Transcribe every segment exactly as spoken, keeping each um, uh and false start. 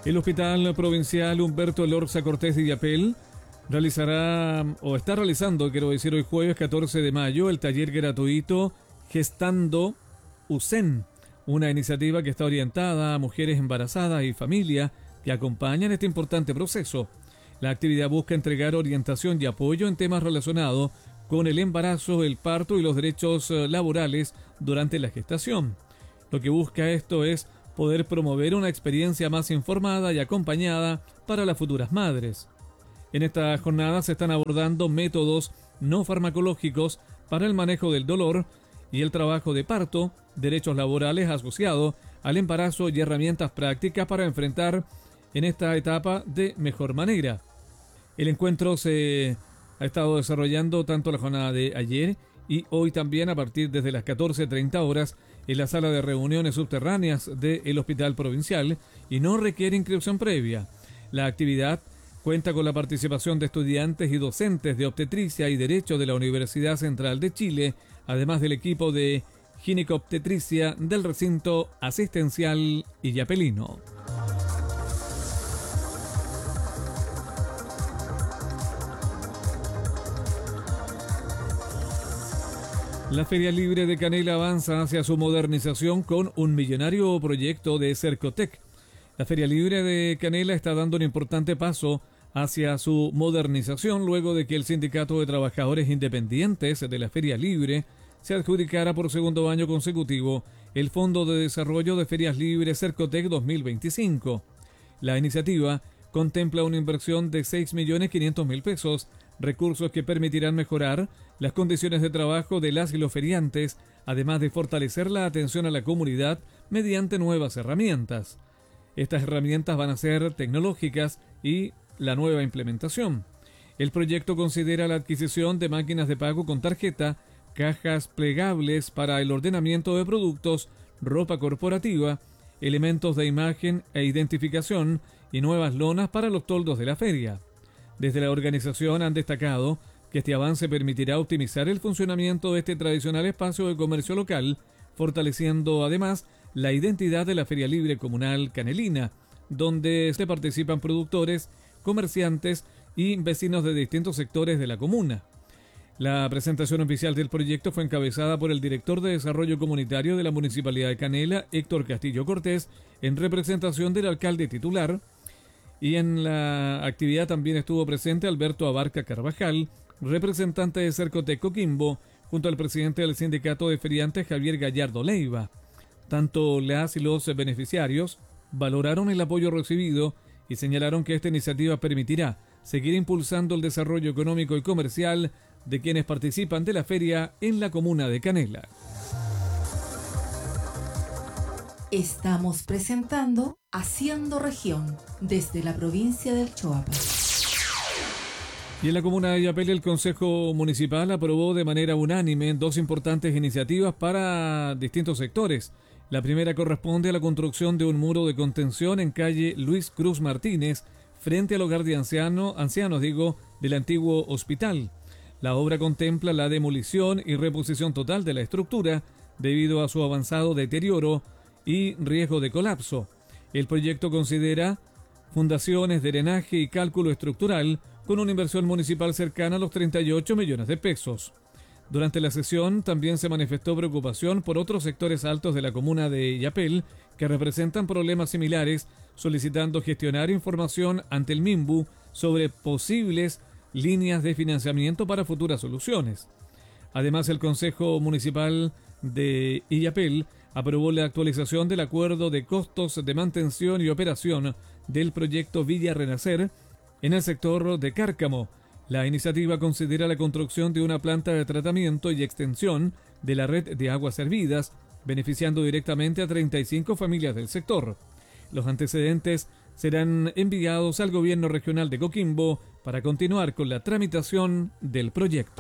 El Hospital Provincial Humberto Elorza Cortés de Illapel realizará, o está realizando, quiero decir, hoy jueves catorce de mayo, el taller gratuito Gestando U S E N, una iniciativa que está orientada a mujeres embarazadas y familia que acompañan este importante proceso. La actividad busca entregar orientación y apoyo en temas relacionados con el embarazo, el parto y los derechos laborales durante la gestación. Lo que busca esto es poder promover una experiencia más informada y acompañada para las futuras madres. En esta jornada se están abordando métodos no farmacológicos para el manejo del dolor y el trabajo de parto, derechos laborales asociados al embarazo y herramientas prácticas para enfrentar en esta etapa de mejor manera. El encuentro se ha estado desarrollando tanto la jornada de ayer y hoy también a partir desde las catorce treinta horas en la sala de reuniones subterráneas del Hospital Provincial y no requiere inscripción previa. La actividad cuenta con la participación de estudiantes y docentes de obstetricia y derecho de la Universidad Central de Chile, además del equipo de ginecobstetricia del recinto asistencial illapelino. La Feria Libre de Canela avanza hacia su modernización con un millonario proyecto de Cercotec. La Feria Libre de Canela está dando un importante paso hacia su modernización luego de que el Sindicato de Trabajadores Independientes de la Feria Libre se adjudicara por segundo año consecutivo el Fondo de Desarrollo de Ferias Libres Cercotec dos mil veinticinco. La iniciativa contempla una inversión de seis millones quinientos mil pesos, recursos que permitirán mejorar las condiciones de trabajo de las y los feriantes, además de fortalecer la atención a la comunidad mediante nuevas herramientas. Estas herramientas van a ser tecnológicas y la nueva implementación. El proyecto considera la adquisición de máquinas de pago con tarjeta, cajas plegables para el ordenamiento de productos, ropa corporativa, elementos de imagen e identificación y nuevas lonas para los toldos de la feria. Desde la organización han destacado que este avance permitirá optimizar el funcionamiento de este tradicional espacio de comercio local, fortaleciendo además la identidad de la Feria Libre Comunal Canelina, donde se participan productores, comerciantes y vecinos de distintos sectores de la comuna. La presentación oficial del proyecto fue encabezada por el director de Desarrollo Comunitario de la Municipalidad de Canela, Héctor Castillo Cortés, en representación del alcalde titular, y en la actividad también estuvo presente Alberto Abarca Carvajal, representante de Cercotec Coquimbo, junto al presidente del Sindicato de Feriantes Javier Gallardo Leiva. Tanto las y los beneficiarios valoraron el apoyo recibido y señalaron que esta iniciativa permitirá seguir impulsando el desarrollo económico y comercial de quienes participan de la feria en la comuna de Canela. Estamos presentando Haciendo Región desde la provincia del Choapa. Y en la comuna de Illapel el Consejo Municipal aprobó de manera unánime dos importantes iniciativas para distintos sectores. La primera corresponde a la construcción de un muro de contención en calle Luis Cruz Martínez, frente al hogar de anciano, ancianos digo, del antiguo hospital. La obra contempla la demolición y reposición total de la estructura debido a su avanzado deterioro y riesgo de colapso. El proyecto considera fundaciones, drenaje y cálculo estructural con una inversión municipal cercana a los treinta y ocho millones de pesos. Durante la sesión también se manifestó preocupación por otros sectores altos de la comuna de Illapel que representan problemas similares, solicitando gestionar información ante el MIMBU sobre posibles líneas de financiamiento para futuras soluciones. Además, el Consejo Municipal de Illapel aprobó la actualización del acuerdo de costos de mantención y operación del proyecto Villa Renacer en el sector de Cárcamo. La iniciativa considera la construcción de una planta de tratamiento y extensión de la red de aguas servidas, beneficiando directamente a treinta y cinco familias del sector. Los antecedentes serán enviados al gobierno regional de Coquimbo para continuar con la tramitación del proyecto.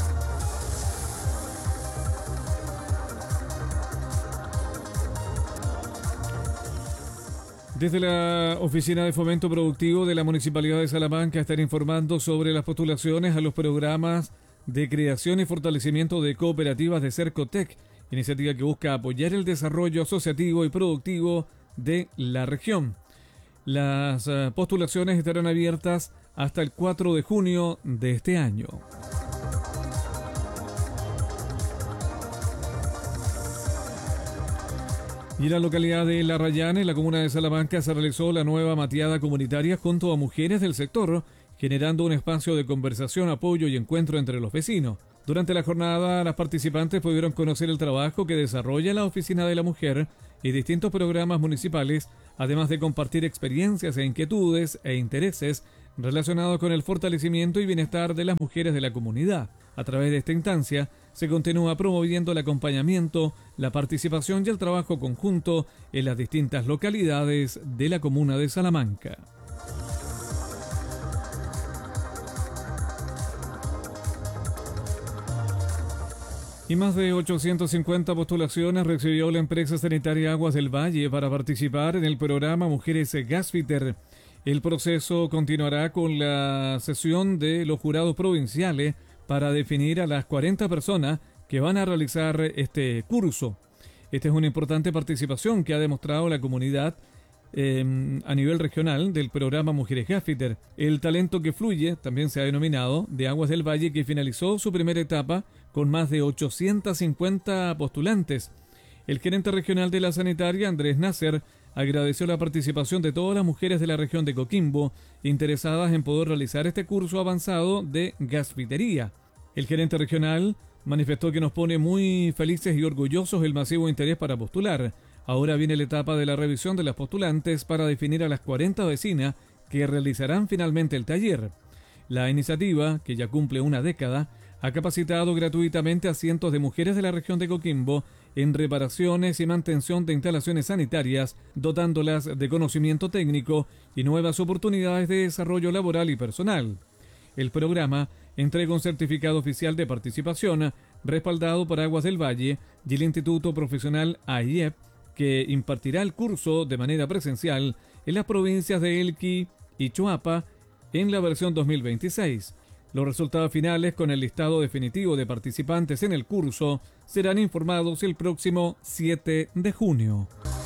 Desde la Oficina de Fomento Productivo de la Municipalidad de Salamanca están informando sobre las postulaciones a los programas de creación y fortalecimiento de cooperativas de Cercotec, iniciativa que busca apoyar el desarrollo asociativo y productivo de la región. Las uh, postulaciones estarán abiertas hasta el cuatro de junio de este año. Y en la localidad de La Rayana, en la comuna de Salamanca, se realizó la nueva mateada comunitaria junto a mujeres del sector, generando un espacio de conversación, apoyo y encuentro entre los vecinos. Durante la jornada, las participantes pudieron conocer el trabajo que desarrolla la Oficina de la Mujer y distintos programas municipales, además de compartir experiencias e inquietudes e intereses relacionados con el fortalecimiento y bienestar de las mujeres de la comunidad. A través de esta instancia, se continúa promoviendo el acompañamiento, la participación y el trabajo conjunto en las distintas localidades de la comuna de Salamanca. Y más de ochocientas cincuenta postulaciones recibió la empresa sanitaria Aguas del Valle para participar en el programa Mujeres Gasfiter. El proceso continuará con la sesión de los jurados provinciales para definir a las cuarenta personas que van a realizar este curso. Esta es una importante participación que ha demostrado la comunidad eh, a nivel regional del programa Mujeres Gasfiter. El talento que fluye, también se ha denominado, de Aguas del Valle, que finalizó su primera etapa con más de ochocientas cincuenta postulantes. El gerente regional de la sanitaria, Andrés Nasser, agradeció la participación de todas las mujeres de la región de Coquimbo interesadas en poder realizar este curso avanzado de gasfitería. El gerente regional manifestó que nos pone muy felices y orgullosos el masivo interés para postular. Ahora viene la etapa de la revisión de las postulantes para definir a las cuarenta vecinas que realizarán finalmente el taller. La iniciativa, que ya cumple una década, ha capacitado gratuitamente a cientos de mujeres de la región de Coquimbo en reparaciones y mantención de instalaciones sanitarias, dotándolas de conocimiento técnico y nuevas oportunidades de desarrollo laboral y personal. El programa entrega un certificado oficial de participación respaldado por Aguas del Valle y el Instituto Profesional A I E P, que impartirá el curso de manera presencial en las provincias de Elqui y Choapa en la versión dos mil veintiséis. Los resultados finales con el listado definitivo de participantes en el curso serán informados el próximo siete de junio.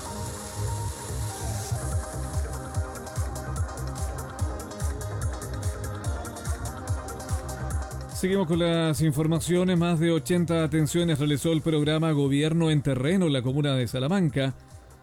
Seguimos con las informaciones. Más de ochenta atenciones realizó el programa Gobierno en Terreno en la comuna de Salamanca,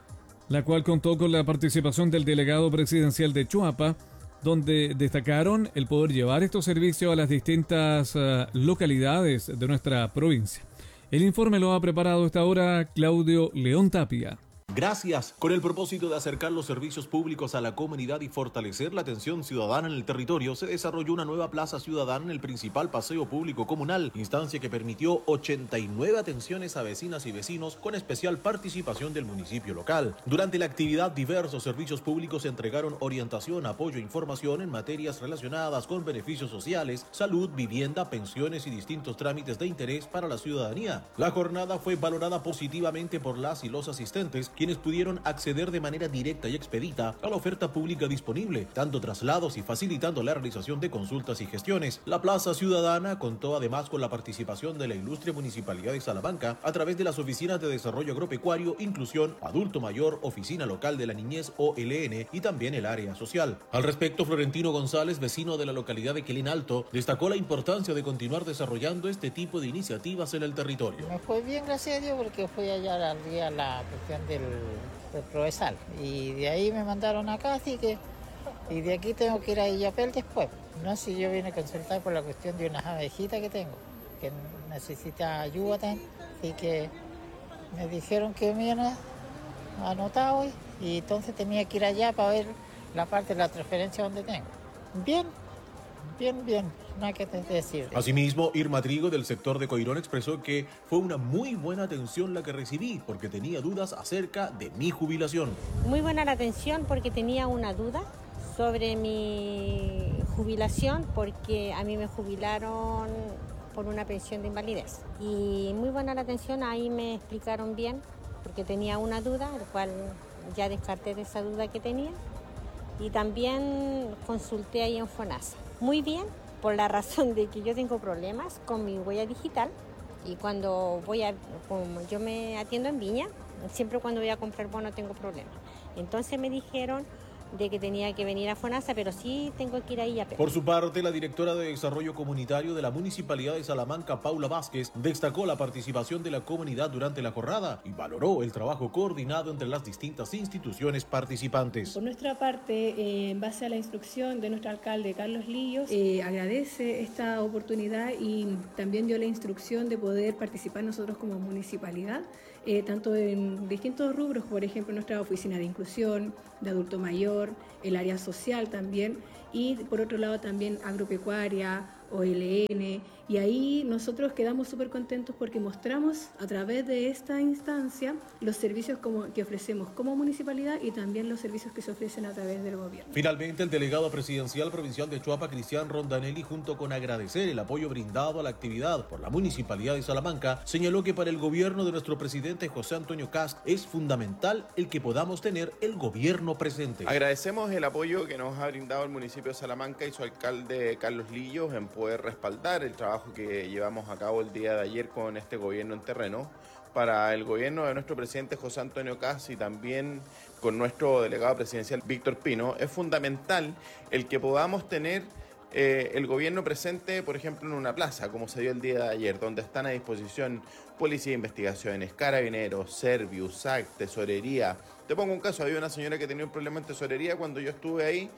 la cual contó con la participación del delegado presidencial de Choapa, donde destacaron el poder llevar estos servicios a las distintas uh, localidades de nuestra provincia. El informe lo ha preparado a esta hora Claudio León Tapia. Gracias. Con el propósito de acercar los servicios públicos a la comunidad y fortalecer la atención ciudadana en el territorio, se desarrolló una nueva plaza ciudadana en el principal paseo público comunal, instancia que permitió ochenta y nueve atenciones a vecinas y vecinos con especial participación del municipio local. Durante la actividad, diversos servicios públicos entregaron orientación, apoyo e información en materias relacionadas con beneficios sociales, salud, vivienda, pensiones y distintos trámites de interés para la ciudadanía. La jornada fue valorada positivamente por las y los asistentes, quienes pudieron acceder de manera directa y expedita a la oferta pública disponible, dando traslados y facilitando la realización de consultas y gestiones. La Plaza Ciudadana contó además con la participación de la ilustre Municipalidad de Salamanca a través de las Oficinas de Desarrollo Agropecuario, Inclusión, Adulto Mayor, Oficina Local de la Niñez O L N y también el área social. Al respecto, Florentino González, vecino de la localidad de Quilín Alto, destacó la importancia de continuar desarrollando este tipo de iniciativas en el territorio. Me fue bien, gracias a Dios, porque fui allá al día la cuestión del del Provesal y de ahí me mandaron acá, así que y de aquí tengo que ir a Illapel después. No sé, si yo vine a consultar por la cuestión de unas abejitas que tengo, que necesita ayuda también, así que me dijeron que me iban a anotar hoy y entonces tenía que ir allá para ver la parte de la transferencia donde tengo. Bien, bien, bien. Nada que te decir. Asimismo, Irma Trigo, del sector de Coirón, expresó que fue una muy buena atención la que recibí porque tenía dudas acerca de mi jubilación. Muy buena la atención porque tenía una duda sobre mi jubilación, porque a mí me jubilaron por una pensión de invalidez. Y muy buena la atención, ahí me explicaron bien porque tenía una duda, el cual ya descarté de esa duda que tenía. Y también consulté ahí en FONASA. Muy bien, por la razón de que yo tengo problemas con mi huella digital y cuando voy a, como yo me atiendo en Viña, siempre cuando voy a comprar bono tengo problemas. Entonces me dijeron de que tenía que venir a FONASA, pero sí tengo que ir ahí a P. Por su parte, la directora de Desarrollo Comunitario de la Municipalidad de Salamanca, Paula Vázquez, destacó la participación de la comunidad durante la jornada y valoró el trabajo coordinado entre las distintas instituciones participantes. Por nuestra parte, eh, en base a la instrucción de nuestro alcalde Carlos Lillos, eh, agradece esta oportunidad y también dio la instrucción de poder participar nosotros como municipalidad, eh, tanto en distintos rubros, por ejemplo, nuestra oficina de inclusión, de adulto mayor, el área social también, y por otro lado también agropecuaria, O L N, y ahí nosotros quedamos súper contentos porque mostramos a través de esta instancia los servicios como, que ofrecemos como municipalidad y también los servicios que se ofrecen a través del gobierno. Finalmente, el delegado presidencial provincial de Choapa, Cristian Rondanelli, junto con agradecer el apoyo brindado a la actividad por la Municipalidad de Salamanca, señaló que para el gobierno de nuestro presidente José Antonio Kast es fundamental el que podamos tener el gobierno presente. Agradecemos el apoyo que nos ha brindado el municipio de Salamanca y su alcalde Carlos Lillos en poder respaldar el trabajo que llevamos a cabo el día de ayer con este gobierno en terreno. Para el gobierno de nuestro presidente José Antonio Kast y también con nuestro delegado presidencial Víctor Pino, es fundamental el que podamos tener eh, el gobierno presente, por ejemplo, en una plaza, como se dio el día de ayer, donde están a disposición Policía de Investigaciones, Carabineros, Servius, S A C, Tesorería. Te pongo un caso, había una señora que tenía un problema en tesorería, cuando yo estuve ahí,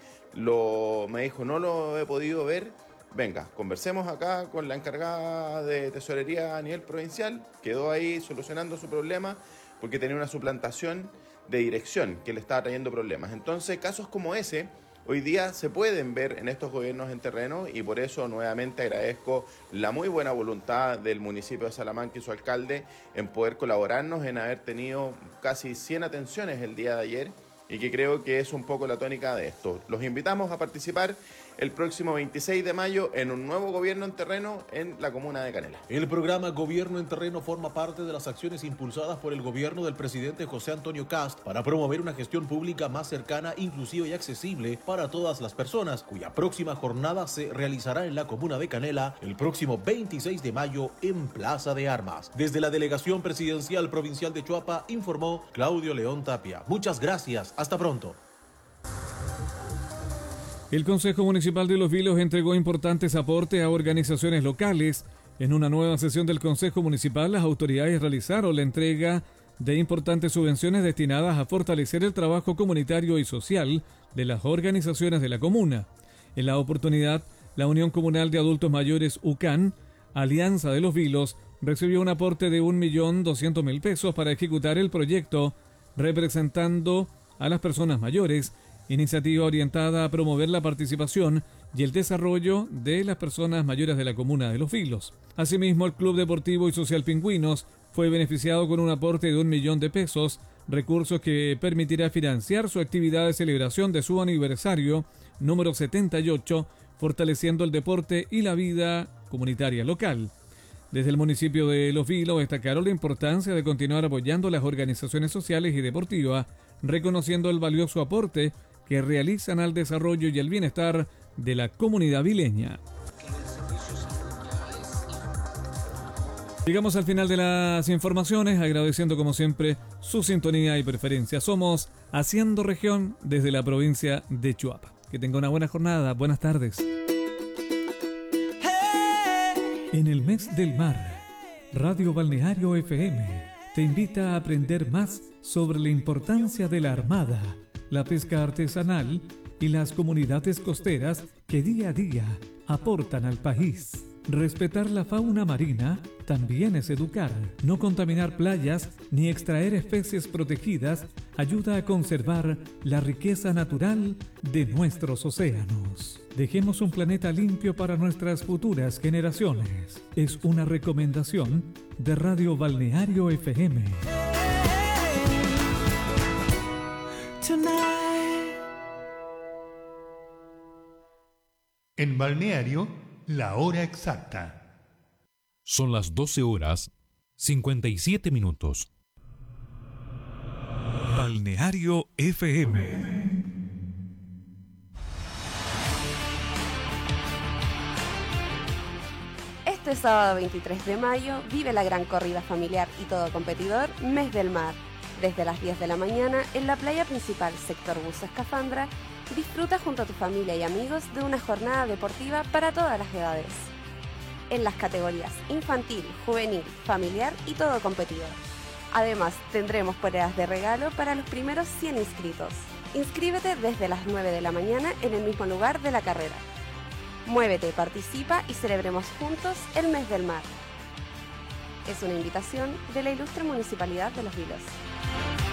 lo, me dijo, no lo he podido ver. Venga, conversemos acá con la encargada de tesorería a nivel provincial, quedó ahí solucionando su problema porque tenía una suplantación de dirección que le estaba trayendo problemas. Entonces, casos como ese hoy día se pueden ver en estos gobiernos en terreno y por eso nuevamente agradezco la muy buena voluntad del municipio de Salamanca y su alcalde en poder colaborarnos, en haber tenido casi cien atenciones el día de ayer y que creo que es un poco la tónica de esto. Los invitamos a participar el próximo veintiséis de mayo en un nuevo gobierno en terreno en la comuna de Canela. El programa Gobierno en Terreno forma parte de las acciones impulsadas por el gobierno del presidente José Antonio Kast para promover una gestión pública más cercana, inclusiva y accesible para todas las personas, cuya próxima jornada se realizará en la comuna de Canela el próximo veintiséis de mayo en Plaza de Armas. Desde la Delegación Presidencial Provincial de Choapa informó Claudio León Tapia. Muchas gracias. Hasta pronto. El Consejo Municipal de Los Vilos entregó importantes aportes a organizaciones locales. En una nueva sesión del Consejo Municipal, las autoridades realizaron la entrega de importantes subvenciones destinadas a fortalecer el trabajo comunitario y social de las organizaciones de la comuna. En la oportunidad, la Unión Comunal de Adultos Mayores U C A N, Alianza de Los Vilos, recibió un aporte de un millón doscientos mil pesos para ejecutar el proyecto representando a las personas mayores, iniciativa orientada a promover la participación y el desarrollo de las personas mayores de la comuna de Los Vilos. Asimismo, el Club Deportivo y Social Pingüinos fue beneficiado con un aporte de un millón de pesos, recursos que permitirá financiar su actividad de celebración de su aniversario número setenta y ocho, fortaleciendo el deporte y la vida comunitaria local. Desde el municipio de Los Vilos destacaron la importancia de continuar apoyando las organizaciones sociales y deportivas, reconociendo el valioso aporte que realizan al desarrollo y el bienestar de la comunidad vileña. Llegamos al final de las informaciones, agradeciendo como siempre su sintonía y preferencia. Somos Haciendo Región desde la provincia de Choapa. Que tenga una buena jornada, buenas tardes. En el mes del mar, Radio Balneario F M te invita a aprender más sobre la importancia de la armada, la pesca artesanal y las comunidades costeras que día a día aportan al país. Respetar la fauna marina también es educar. No contaminar playas ni extraer especies protegidas ayuda a conservar la riqueza natural de nuestros océanos. Dejemos un planeta limpio para nuestras futuras generaciones. Es una recomendación de Radio Balneario F M. En Balneario, la hora exacta. Son las doce horas, cincuenta y siete minutos. Balneario F M. Este sábado veintitrés de mayo vive la gran corrida familiar y todo competidor Mes del Mar, Desde las diez de la mañana, en la playa principal, sector Buzo Escafandra, disfruta junto a tu familia y amigos de una jornada deportiva para todas las edades. En las categorías infantil, juvenil, familiar y todo competidor. Además, tendremos poleras de regalo para los primeros cien inscritos. Inscríbete desde las nueve de la mañana en el mismo lugar de la carrera. Muévete, participa y celebremos juntos el mes del mar. Es una invitación de la Ilustre Municipalidad de Los Vilos.